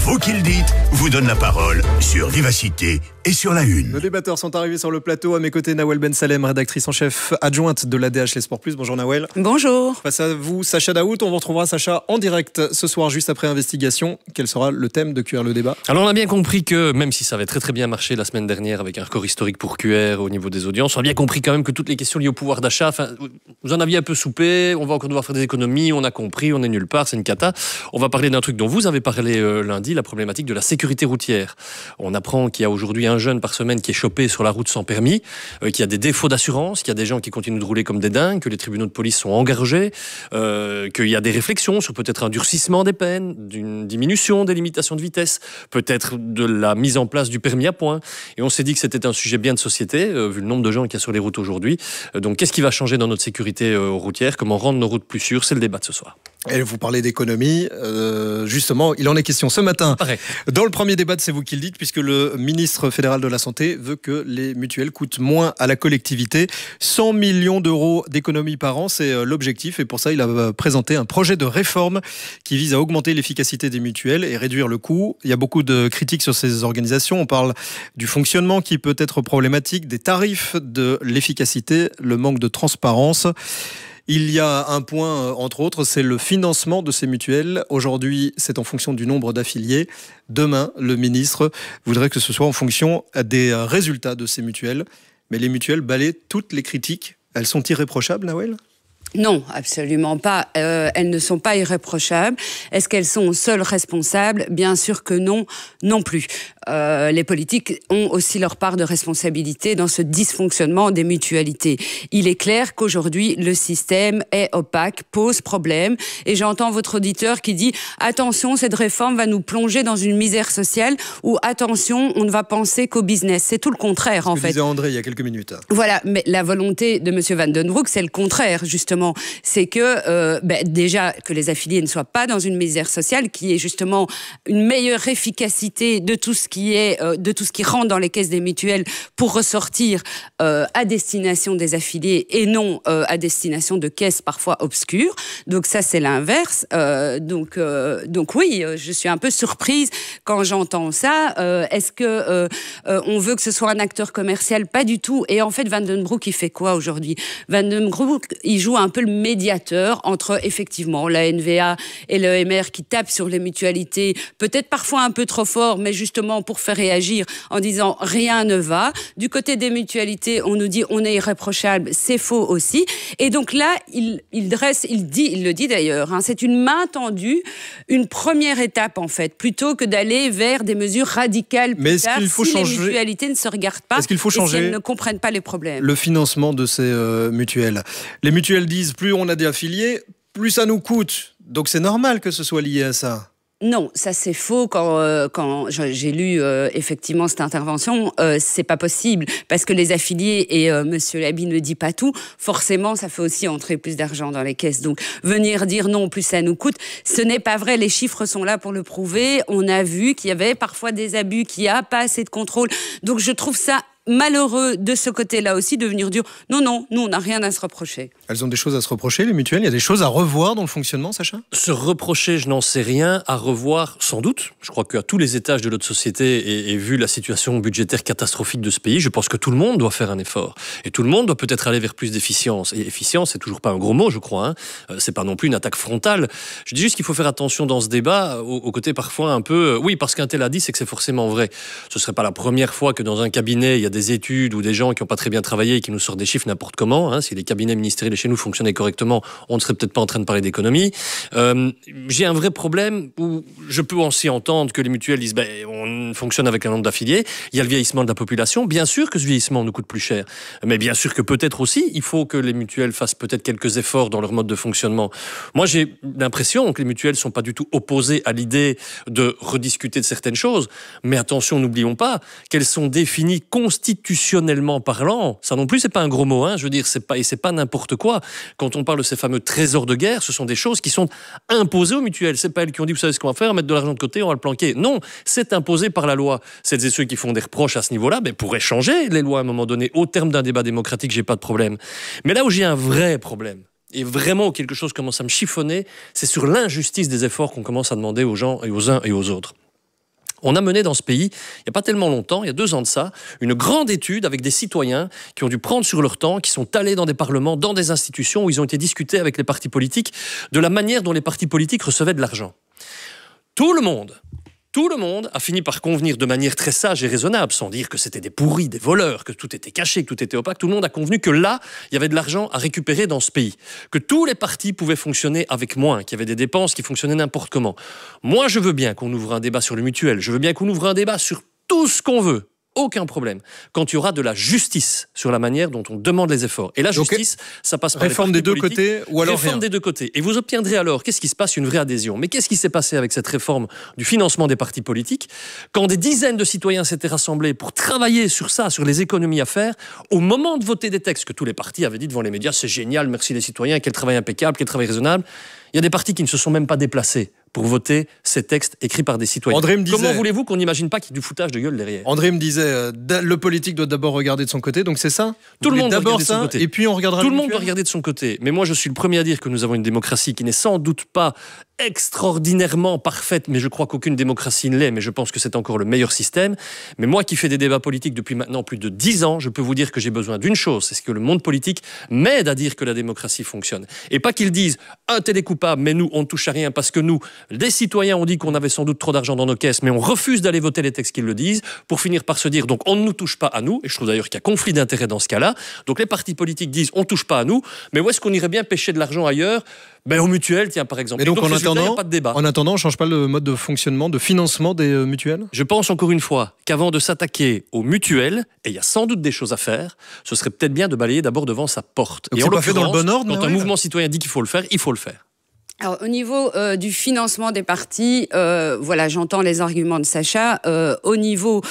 Vous qui le dites vous donne la parole sur Vivacité et sur La Une. Nos débatteurs sont arrivés sur le plateau. À mes côtés, Nawel Ben Salem, rédactrice en chef adjointe de l'ADH Les Sports Plus. Bonjour Nawel. Bonjour. Face à vous, Sacha Daout. On vous retrouvera, Sacha, en direct ce soir, juste après Investigation. Quel sera le thème de QR le débat ? Alors on a bien compris que, même si ça avait très très bien marché la semaine dernière avec un record historique pour QR au niveau des audiences, on a bien compris quand même que toutes les questions liées au pouvoir d'achat, vous en aviez un peu soupé, on va encore devoir faire des économies, on a compris, on est nulle part, c'est une cata. On va parler d'un truc dont vous avez parlé lundi, la problématique de la sécurité routière. On apprend qu'il y a aujourd'hui un jeune par semaine qui est chopé sur la route sans permis, qu'il y a des défauts d'assurance, qu'il y a des gens qui continuent de rouler comme des dingues, que les tribunaux de police sont engorgés, qu'il y a des réflexions sur peut-être un durcissement des peines, d'une diminution des limitations de vitesse, peut-être de la mise en place du permis à points. Et on s'est dit que c'était un sujet bien de société, vu le nombre de gens qu'il y a sur les routes aujourd'hui. Donc qu'est-ce qui va changer dans notre sécurité routière ? Comment rendre nos routes plus sûres ? C'est le débat de ce soir. Et vous parlez d'économie, justement, il en est question ce matin. Pareil. Dans le premier débat, c'est vous qui le dites, puisque le ministre fédéral de la Santé veut que les mutuelles coûtent moins à la collectivité. 100 millions d'euros d'économies par an, c'est l'objectif. Et pour ça, il a présenté un projet de réforme qui vise à augmenter l'efficacité des mutuelles et réduire le coût. Il y a beaucoup de critiques sur ces organisations. On parle du fonctionnement qui peut être problématique, des tarifs, de l'efficacité, le manque de transparence. Il y a un point, entre autres, c'est le financement de ces mutuelles. Aujourd'hui, c'est en fonction du nombre d'affiliés. Demain, le ministre voudrait que ce soit en fonction des résultats de ces mutuelles. Mais les mutuelles balaient toutes les critiques. Elles sont irréprochables, Nawel ? Non, absolument pas. Elles ne sont pas irréprochables. Est-ce qu'elles sont seules responsables ? Bien sûr que non, non plus. Les politiques ont aussi leur part de responsabilité dans ce dysfonctionnement des mutualités. Il est clair qu'aujourd'hui, le système est opaque, pose problème. Et j'entends votre auditeur qui dit « Attention, cette réforme va nous plonger dans une misère sociale » ou « Attention, on ne va penser qu'au business ». C'est tout le contraire, en fait. Ce que disait André il y a quelques minutes. Voilà, mais la volonté de M. Van den Broek, c'est le contraire, justement. C'est que déjà que les affiliés ne soient pas dans une misère sociale, qui est justement une meilleure efficacité de tout ce qui est de tout ce qui rentre dans les caisses des mutuelles pour ressortir à destination des affiliés et non à destination de caisses parfois obscures. Donc ça c'est l'inverse. Donc oui, je suis un peu surprise quand j'entends ça. Est-ce que on veut que ce soit un acteur commercial ? Pas du tout. Et en fait, Van den Broek, il fait quoi aujourd'hui ? Van den Broek, il joue un peu le médiateur entre effectivement la NVA et l'EMR qui tapent sur les mutualités, peut-être parfois un peu trop fort, mais justement pour faire réagir en disant rien ne va. Du côté des mutualités, on nous dit on est irréprochable, c'est faux aussi. Et donc là, il le dit d'ailleurs, c'est une main tendue, une première étape en fait, plutôt que d'aller vers des mesures radicales plus mais tard, les mutualités ne se regardent pas, est-ce qu'il faut changer et si elles ne comprennent pas les problèmes. Le financement de ces mutuelles. Les mutuelles disent plus on a des affiliés, plus ça nous coûte. Donc c'est normal que ce soit lié à ça. Non, ça c'est faux. Quand j'ai lu effectivement cette intervention, c'est pas possible parce que les affiliés et Monsieur Labi ne dit pas tout. Forcément, ça fait aussi entrer plus d'argent dans les caisses. Donc venir dire non, plus ça nous coûte, ce n'est pas vrai. Les chiffres sont là pour le prouver. On a vu qu'il y avait parfois des abus, qu'il n'y a pas assez de contrôle. Donc je trouve ça malheureux de ce côté-là aussi de venir dire non, nous on n'a rien à se reprocher. Elles ont des choses à se reprocher, les mutuelles ? Il y a des choses à revoir dans le fonctionnement, Sacha ? Se reprocher, je n'en sais rien. À revoir, sans doute. Je crois qu'à tous les étages de notre société, et vu la situation budgétaire catastrophique de ce pays, je pense que tout le monde doit faire un effort. Et tout le monde doit peut-être aller vers plus d'efficience. Et efficience, c'est toujours pas un gros mot, je crois. C'est pas non plus une attaque frontale. Je dis juste qu'il faut faire attention dans ce débat, au côté parfois un peu... oui, parce qu'un tel a dit, c'est que c'est forcément vrai. Ce serait pas la première fois que dans un cabinet, il y a des études ou des gens qui n'ont pas très bien travaillé et qui nous sortent des chiffres n'importe comment. Si les cabinets ministériels chez nous fonctionnaient correctement, on ne serait peut-être pas en train de parler d'économie. J'ai un vrai problème où je peux aussi entendre que les mutuelles disent on fonctionne avec un nombre d'affiliés, il y a le vieillissement de la population. Bien sûr que ce vieillissement nous coûte plus cher, mais bien sûr que peut-être aussi, il faut que les mutuelles fassent peut-être quelques efforts dans leur mode de fonctionnement. Moi, j'ai l'impression que les mutuelles ne sont pas du tout opposées à l'idée de rediscuter de certaines choses, mais attention, n'oublions pas qu'elles sont définies constitutionnellement parlant. Ça non plus, c'est pas un gros mot, je veux dire, c'est pas n'importe quoi. Quand on parle de ces fameux trésors de guerre, ce sont des choses qui sont imposées aux mutuelles. C'est pas elles qui ont dit, vous savez ce qu'on va faire, mettre de l'argent de côté, on va le planquer. Non, c'est imposé par la loi. Celles et ceux qui font des reproches à ce niveau-là, pourraient changer les lois à un moment donné. Au terme d'un débat démocratique, j'ai pas de problème. Mais là où j'ai un vrai problème, et vraiment où quelque chose commence à me chiffonner, c'est sur l'injustice des efforts qu'on commence à demander aux gens et aux uns et aux autres. On a mené dans ce pays, il n'y a pas tellement longtemps, il y a 2 ans de ça, une grande étude avec des citoyens qui ont dû prendre sur leur temps, qui sont allés dans des parlements, dans des institutions où ils ont été discutés avec les partis politiques de la manière dont les partis politiques recevaient de l'argent. Tout le monde a fini par convenir de manière très sage et raisonnable, sans dire que c'était des pourris, des voleurs, que tout était caché, que tout était opaque. Tout le monde a convenu que là, il y avait de l'argent à récupérer dans ce pays, que tous les partis pouvaient fonctionner avec moins, qu'il y avait des dépenses qui fonctionnaient n'importe comment. Moi, je veux bien qu'on ouvre un débat sur le mutuel, je veux bien qu'on ouvre un débat sur tout ce qu'on veut. Aucun problème. Quand il y aura de la justice sur la manière dont on demande les efforts. Et la justice, ça passe par réforme des deux côtés ou alors réforme rien. des deux côtés. Et vous obtiendrez alors, qu'est-ce qui se passe? Une vraie adhésion. Mais qu'est-ce qui s'est passé avec cette réforme du financement des partis politiques? Quand des dizaines de citoyens s'étaient rassemblés pour travailler sur ça, sur les économies à faire, au moment de voter des textes que tous les partis avaient dit devant les médias, c'est génial, merci les citoyens, quel travail impeccable, quel travail raisonnable. Il y a des partis qui ne se sont même pas déplacés pour voter ces textes écrits par des citoyens. André me disait, comment voulez-vous qu'on n'imagine pas qu'il y ait du foutage de gueule derrière? André me disait, le politique doit d'abord regarder de son côté, donc c'est ça? Tout le monde doit regarder d'abord de son côté. Et puis on regardera Tout le monde doit regarder de son côté. Mais moi, je suis le premier à dire que nous avons une démocratie qui n'est sans doute pas extraordinairement parfaite, mais je crois qu'aucune démocratie ne l'est, mais je pense que c'est encore le meilleur système. Mais moi qui fais des débats politiques depuis maintenant plus de 10 ans, je peux vous dire que j'ai besoin d'une chose, c'est que le monde politique m'aide à dire que la démocratie fonctionne. Et pas qu'ils disent, un tel est coupable, mais nous, on ne touche à rien, parce que nous, les citoyens, on dit qu'on avait sans doute trop d'argent dans nos caisses, mais on refuse d'aller voter les textes qu'ils le disent, pour finir par se dire, donc on ne nous touche pas à nous, et je trouve d'ailleurs qu'il y a conflit d'intérêts dans ce cas-là. Donc les partis politiques disent, on ne touche pas à nous, mais où est-ce qu'on irait bien pêcher de l'argent ailleurs? Ben, au mutuel, tiens, par exemple. Et donc, en attendant, pas de débat. En attendant, on ne change pas le mode de fonctionnement, de financement des mutuelles? Je pense encore une fois qu'avant de s'attaquer aux mutuelles, et il y a sans doute des choses à faire, ce serait peut-être bien de balayer d'abord devant sa porte. Donc et c'est pas fait dans le bon ordre, quand un mouvement citoyen dit qu'il faut le faire, il faut le faire. Alors, au niveau du financement des partis, voilà, j'entends les arguments de Sacha. Au niveau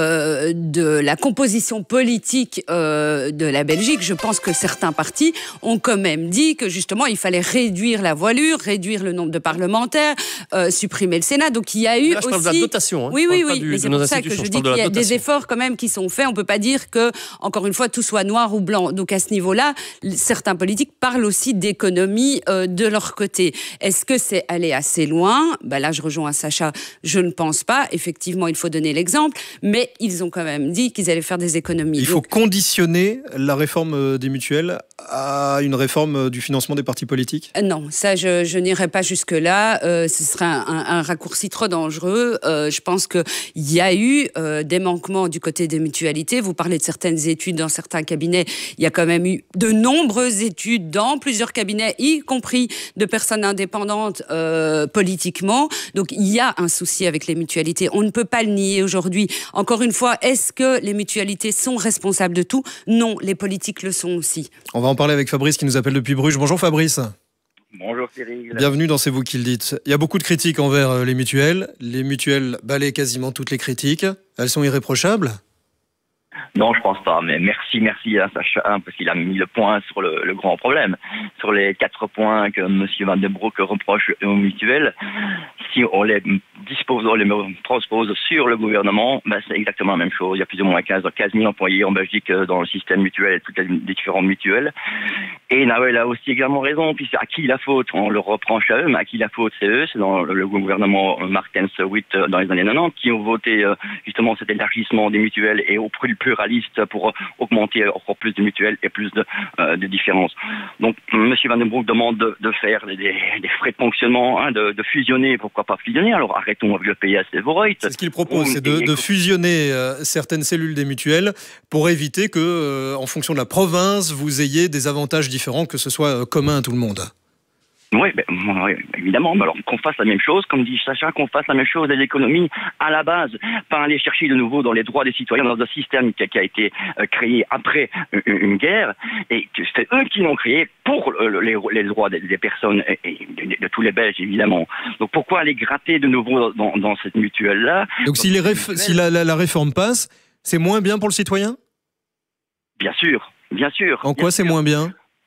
de la composition politique de la Belgique, je pense que certains partis ont quand même dit que justement il fallait réduire la voilure, réduire le nombre de parlementaires, supprimer le Sénat. Donc il y a eu là, je parle de la dotation. Oui. Mais c'est pour ça que je dis qu'il y a des efforts quand même qui sont faits. On peut pas dire que, encore une fois, tout soit noir ou blanc. Donc à ce niveau-là, certains politiques parlent aussi d'économie de leur côté. Est-ce que c'est aller assez loin? Là, je rejoins Sacha, je ne pense pas. Effectivement, il faut donner l'exemple, mais ils ont quand même dit qu'ils allaient faire des économies. Il faut conditionner la réforme des mutuelles à une réforme du financement des partis politiques? Non, ça, je n'irai pas jusque-là. Ce serait un raccourci trop dangereux. Je pense qu'il y a eu des manquements du côté des mutualités. Vous parlez de certaines études dans certains cabinets. Il y a quand même eu de nombreuses études dans plusieurs cabinets, y compris de personnes indépendantes politiquement. Donc, il y a un souci avec les mutualités. On ne peut pas le nier aujourd'hui. Encore une fois, est-ce que les mutualités sont responsables de tout? Non, les politiques le sont aussi. On va en parler avec Fabrice qui nous appelle depuis Bruges. Bonjour Fabrice. Bonjour Cyril. Bienvenue dans C'est vous qui le dites. Il y a beaucoup de critiques envers les mutuelles. Les mutuelles balayent quasiment toutes les critiques. Elles sont irréprochables? Non, je pense pas, mais merci à Sacha, parce qu'il a mis le point sur le grand problème. Sur les 4 points que M. Van den Broek reproche aux mutuelles, si on les dispose, on les transpose sur le gouvernement, c'est exactement la même chose. Il y a plus ou moins 15 000 employés en Belgique dans le système mutuel et toutes les différentes mutuelles. Et Nawel a aussi également raison, puis c'est à qui la faute? On le reproche à eux, mais à qui la faute? C'est eux, c'est dans le gouvernement Martens 8 dans les années 90 qui ont voté justement cet élargissement des mutuelles et au plus pluraliste pour augmenter encore plus de mutuelles et plus de différences. Donc, M. Van den Broek demande de faire des frais de fonctionnement, de fusionner. Pourquoi pas fusionner? Alors arrêtons avec le PAS et Voreut. C'est ce qu'il propose, c'est de fusionner certaines cellules des mutuelles pour éviter que, en fonction de la province, vous ayez des avantages différents, que ce soit commun à tout le monde. Oui, évidemment. Mais alors qu'on fasse la même chose, comme dit Sacha, qu'on fasse la même chose des économies à la base, pas aller chercher de nouveau dans les droits des citoyens dans un système qui a été créé après une guerre, et que c'est eux qui l'ont créé pour les droits des personnes et de tous les Belges, évidemment. Donc pourquoi aller gratter de nouveau dans cette mutuelle-là? Donc si la réforme passe, c'est moins bien pour le citoyen? Bien sûr. En quoi c'est moins bien?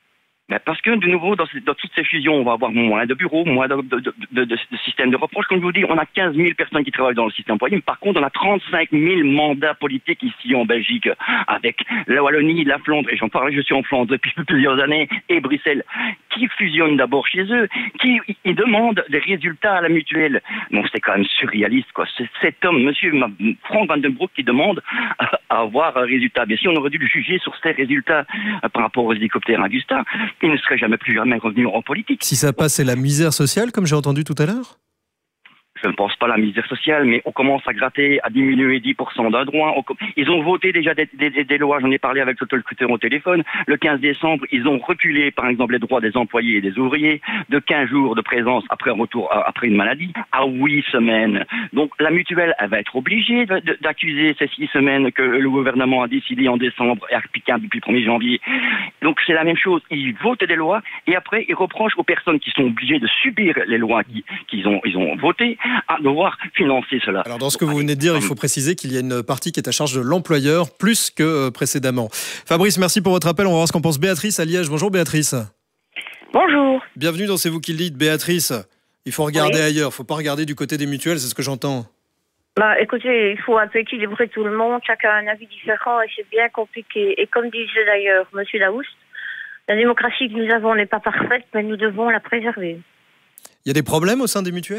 Parce que, de nouveau, dans toutes ces fusions, on va avoir moins de bureaux, moins de systèmes de reproche. Comme je vous dis, on a 15 000 personnes qui travaillent dans le système employé, mais par contre, on a 35 000 mandats politiques ici en Belgique, avec la Wallonie, la Flandre, et j'en parle, je suis en Flandre depuis plusieurs années, et Bruxelles, qui fusionnent d'abord chez eux, qui ils demandent des résultats à la mutuelle. Donc c'est quand même surréaliste, quoi. C'est cet homme, monsieur Frank Van Den Broek, qui demande à avoir un résultat. Bien sûr, on aurait dû le juger sur ces résultats par rapport aux hélicoptères Augusta. Il ne serait jamais revenu en politique. Si ça passe, c'est la misère sociale, comme j'ai entendu tout à l'heure ? Je ne pense pas à la misère sociale, mais on commence à gratter, à diminuer 10% d'un droit. Ils ont voté déjà des lois, j'en ai parlé avec le recruteur au téléphone. Le 15 décembre, ils ont reculé, par exemple, les droits des employés et des ouvriers de 15 jours de présence après une maladie à 8 semaines. Donc la mutuelle, elle va être obligée d'accuser ces 6 semaines que le gouvernement a décidé en décembre et applicable depuis le 1er janvier. Donc c'est la même chose. Ils votent des lois et après ils reprochent aux personnes qui sont obligées de subir les lois qu'ils ont votées à devoir financer cela. Alors dans ce que vous venez de dire, il faut préciser qu'il y a une partie qui est à charge de l'employeur plus que précédemment. Fabrice, merci pour votre appel. On va voir ce qu'en pense Béatrice à Liège. Bonjour Béatrice. Bonjour. Bienvenue dans C'est vous qui le dites. Béatrice, il faut regarder ailleurs. Il ne faut pas regarder du côté des mutuelles, c'est ce que j'entends. Écoutez, il faut un peu équilibrer tout le monde. Chacun a un avis différent et c'est bien compliqué. Et comme disait d'ailleurs M. Daoust, la démocratie que nous avons n'est pas parfaite, mais nous devons la préserver. Il y a des problèmes au sein des mutuelles ?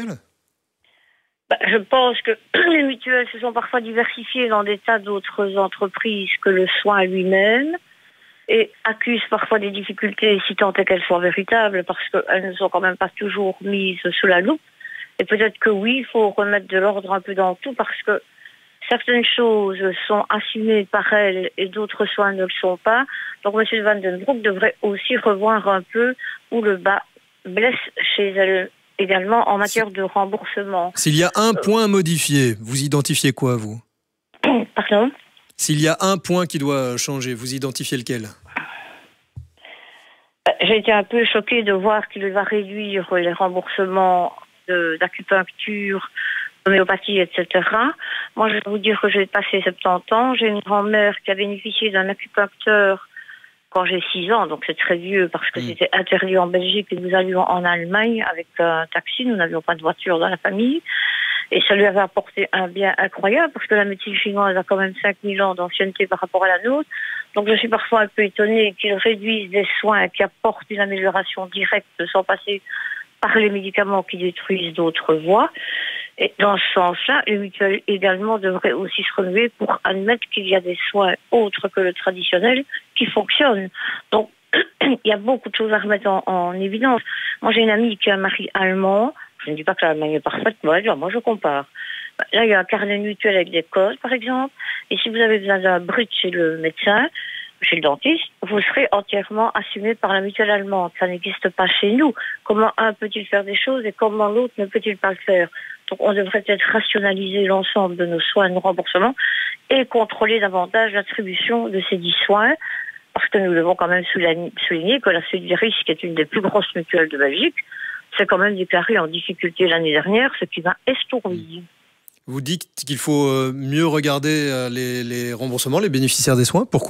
Je pense que les mutuelles se sont parfois diversifiées dans des tas d'autres entreprises que le soin lui-même et accusent parfois des difficultés, si tant est qu'elles soient véritables, parce qu'elles ne sont quand même pas toujours mises sous la loupe. Et peut-être que oui, il faut remettre de l'ordre un peu dans tout, parce que certaines choses sont assumées par elles et d'autres soins ne le sont pas. Donc M. Van Den Broek devrait aussi revoir un peu où le bas blesse chez elle. Également en matière de remboursement. S'il y a un point à modifier, vous identifiez quoi, vous ? Pardon ? S'il y a un point qui doit changer, vous identifiez lequel ? J'ai été un peu choquée de voir qu'il va réduire les remboursements d'acupuncture, d'homéopathie, etc. Moi, je vais vous dire que j'ai passé 70 ans. J'ai une grand-mère qui a bénéficié d'un acupuncteur quand j'ai 6 ans, donc c'est très vieux parce que c'était interdit en Belgique et nous allions en Allemagne avec un taxi, nous n'avions pas de voiture dans la famille et ça lui avait apporté un bien incroyable parce que la médecine chinoise a quand même 5000 ans d'ancienneté par rapport à la nôtre, donc je suis parfois un peu étonnée qu'ils réduisent des soins qui apportent une amélioration directe sans passer par les médicaments qui détruisent d'autres voies. Et dans ce sens-là, les mutuelles également devraient aussi se relever pour admettre qu'il y a des soins autres que le traditionnel qui fonctionnent. Donc, il y a beaucoup de choses à remettre en évidence. Moi, j'ai une amie qui a un mari allemand. Je ne dis pas que l'Allemagne est parfaite, moi je compare. Là, il y a un carnet mutuel avec des codes, par exemple. Et si vous avez besoin d'un brut chez le médecin, chez le dentiste, vous serez entièrement assumé par la mutuelle allemande. Ça n'existe pas chez nous. Comment un peut-il faire des choses et comment l'autre ne peut-il pas le faire ? Donc on devrait peut-être rationaliser l'ensemble de nos soins et nos remboursements et contrôler davantage l'attribution de ces 10 soins, parce que nous devons quand même souligner que la Solidaris, qui est une des plus grosses mutuelles de Belgique, s'est quand même déclarée en difficulté l'année dernière, ce qui m'a estourdi. Vous dites qu'il faut mieux regarder les remboursements, les bénéficiaires des soins. Pourquoi ?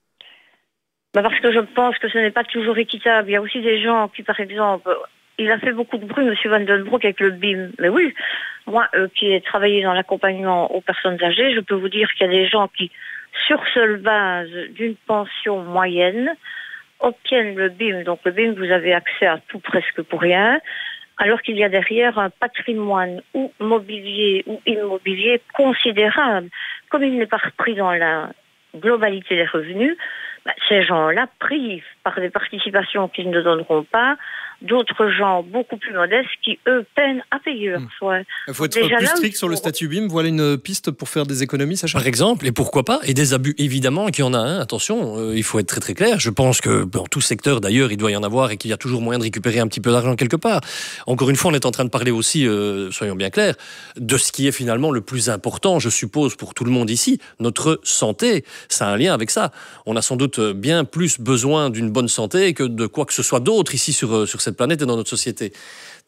Parce que je pense que ce n'est pas toujours équitable. Il y a aussi des gens qui, par exemple, il a fait beaucoup de bruit, M. Van Den Broek, avec le BIM. Mais oui, moi qui ai travaillé dans l'accompagnement aux personnes âgées, je peux vous dire qu'il y a des gens qui, sur seule base d'une pension moyenne, obtiennent le BIM. Donc le BIM, vous avez accès à tout presque pour rien, alors qu'il y a derrière un patrimoine ou mobilier ou immobilier considérable. Comme il n'est pas repris dans la globalité des revenus, ces gens-là privent par des participations qu'ils ne donneront pas d'autres gens beaucoup plus modestes qui, eux, peinent à payer leurs soins. Il faut être plus strict sur le statut BIM. Voilà une piste pour faire des économies, Sacha. Par exemple, et pourquoi pas, et des abus, évidemment, qu'il y en a un. Attention, il faut être très très clair. Je pense que dans tout secteur, d'ailleurs, il doit y en avoir et qu'il y a toujours moyen de récupérer un petit peu d'argent quelque part. Encore une fois, on est en train de parler aussi, soyons bien clairs, de ce qui est finalement le plus important, je suppose, pour tout le monde ici, notre santé. Ça a un lien avec ça. On a sans doute bien plus besoin d'une bonne santé que de quoi que ce soit d'autre ici sur cette planète et dans notre société.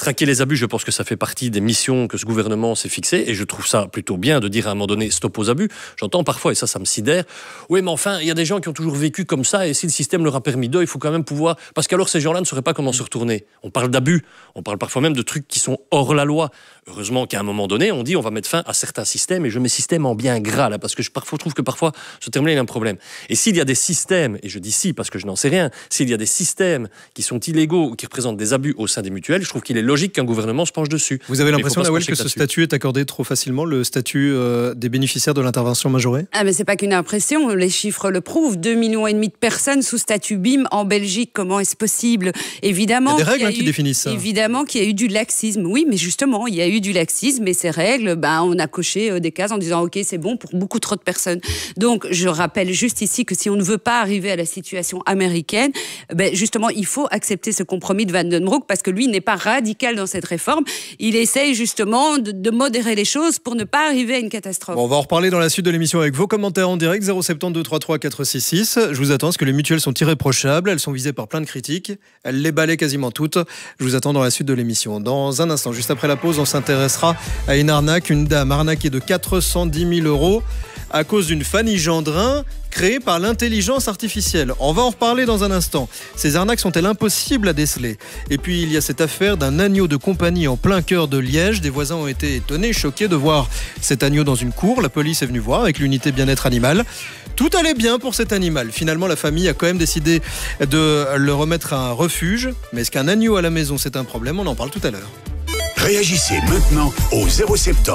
Traquer les abus, je pense que ça fait partie des missions que ce gouvernement s'est fixées, et je trouve ça plutôt bien de dire à un moment donné stop aux abus. J'entends parfois, et ça me sidère, oui mais enfin, il y a des gens qui ont toujours vécu comme ça, et si le système leur a permis d'eux, il faut quand même pouvoir... Parce qu'alors ces gens-là ne sauraient pas comment se retourner. On parle d'abus, on parle parfois même de trucs qui sont hors la loi. Heureusement qu'à un moment donné, on dit on va mettre fin à certains systèmes, et je mets système en bien gras là, parce que je trouve que parfois ce terme-là il a un problème. Et s'il y a des systèmes, et je dis si parce que je n'en sais rien, s'il y a des systèmes qui sont illégaux ou qui représentent des abus au sein des mutuelles, je trouve qu'il est logique qu'un gouvernement se penche dessus. Vous avez l'impression, Nawel, que ce statut est accordé trop facilement, le statut des bénéficiaires de l'intervention majorée? Ah mais c'est pas qu'une impression, les chiffres le prouvent. 2,5 millions de personnes sous statut BIM en Belgique, comment est-ce possible? Évidemment, il y a des règles qui définissent ça. Évidemment qu'il y a eu du laxisme. Oui, mais justement, il y a eu du laxisme et ces règles, on a coché des cases en disant ok, c'est bon pour beaucoup trop de personnes. Donc je rappelle juste ici que si on ne veut pas arriver à la situation américaine, justement, il faut accepter ce compromis de Van den Broek parce que lui n'est pas radical dans cette réforme. Il essaye justement de modérer les choses pour ne pas arriver à une catastrophe. Bon, on va en reparler dans la suite de l'émission avec vos commentaires en direct. 072 33 466. Je vous attends parce que les mutuelles sont irréprochables. Elles sont visées par plein de critiques. Elles les balaient quasiment toutes. Je vous attends dans la suite de l'émission. Dans un instant, juste après la pause, on s'intéressera à une arnaque. Une dame arnaquée de 410 000 € à cause d'une Fanny Gendrin créée par l'intelligence artificielle. On va en reparler dans un instant. Ces arnaques sont-elles impossibles à déceler? Et puis il y a cette affaire d'un agneau de compagnie en plein cœur de Liège. Des voisins ont été étonnés, choqués de voir cet agneau dans une cour. La police est venue voir avec l'unité bien-être animal. Tout allait bien pour cet animal. Finalement, la famille a quand même décidé de le remettre à un refuge. Mais est-ce qu'un agneau à la maison, c'est un problème? On en parle tout à l'heure. Réagissez maintenant au 070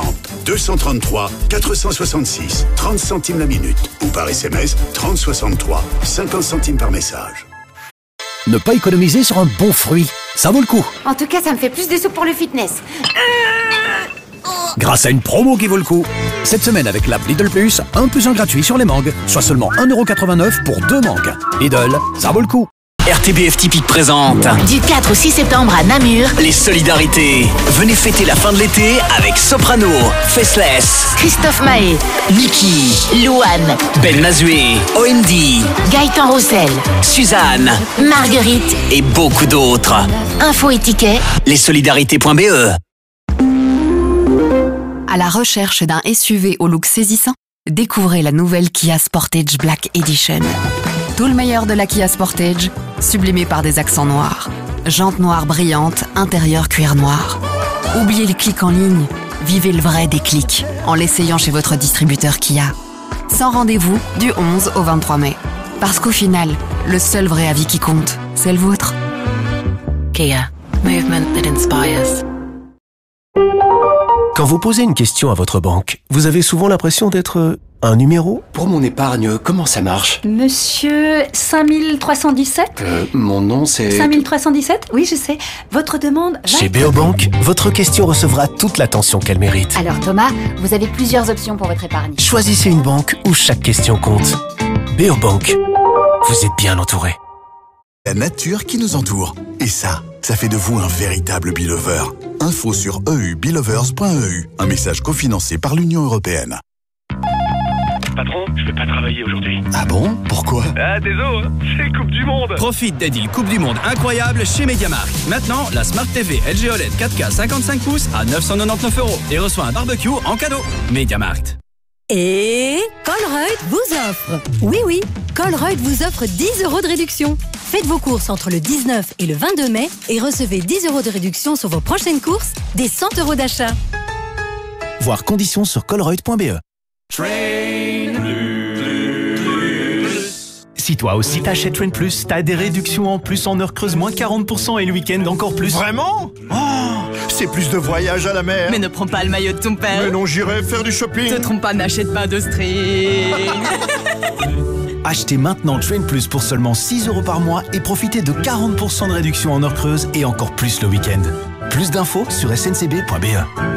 233 466 30 centimes la minute ou par SMS 3063 50 centimes par message. Ne pas économiser sur un bon fruit, ça vaut le coup. En tout cas, ça me fait plus de sous pour le fitness. Grâce à une promo qui vaut le coup. Cette semaine avec l'app Lidl Plus, 1 + 1 gratuit sur les mangues, soit seulement 1,89 € pour 2 mangues. Lidl, ça vaut le coup. RTBF Typique présente Du 4 au 6 septembre à Namur, les solidarités. Venez fêter la fin de l'été avec Soprano, Faceless, Christophe Mahé, Niki, Louane, Ben Mazué, OND, Gaëtan Roussel, Suzanne Marguerite et beaucoup d'autres. Info et tickets, lessolidarités.be. À la recherche d'un SUV au look saisissant, découvrez la nouvelle Kia Sportage Black Edition. Tout le meilleur de la Kia Sportage, sublimé par des accents noirs. Jantes noires brillantes, intérieur cuir noir. Oubliez les clics en ligne, vivez le vrai déclic en l'essayant chez votre distributeur Kia. Sans rendez-vous du 11 au 23 mai. Parce qu'au final, le seul vrai avis qui compte, c'est le vôtre. Kia. Movement that inspires. Quand vous posez une question à votre banque, vous avez souvent l'impression d'être un numéro? Pour mon épargne, comment ça marche? Monsieur 5317 Mon nom c'est... 5317 Oui, je sais. Votre demande... Chez Beobank, votre question recevra toute l'attention qu'elle mérite. Alors Thomas, vous avez plusieurs options pour votre épargne. Choisissez une banque où chaque question compte. Beobank, vous êtes bien entouré. La nature qui nous entoure. Et ça fait de vous un véritable Belover. Info sur eubelovers.eu. Un message cofinancé par l'Union européenne. Patron, je vais pas travailler aujourd'hui. Ah bon? Pourquoi? Ah, désolé, hein, c'est Coupe du Monde. Profite des deals Coupe du Monde incroyables chez MediaMarkt. Maintenant, la Smart TV LG OLED 4K 55 pouces à 999 € et reçoit un barbecue en cadeau. MediaMarkt. Et Colruyt vous offre. Oui, Colruyt vous offre 10 € de réduction. Faites vos courses entre le 19 et le 22 mai et recevez 10 € de réduction sur vos prochaines courses, des 100 € d'achat. Voir conditions sur colruyt.be. Si toi aussi t'achètes Train Plus, t'as des réductions en plus en heures creuses, moins 40% et le week-end encore plus. Vraiment? C'est plus de voyage à la mer. Mais ne prends pas le maillot de ton père. Mais non, j'irai faire du shopping. Te trompe pas, n'achète pas de string. Achetez maintenant Train Plus pour seulement 6 € par mois et profitez de 40% de réduction en heures creuses et encore plus le week-end. Plus d'infos sur sncb.be.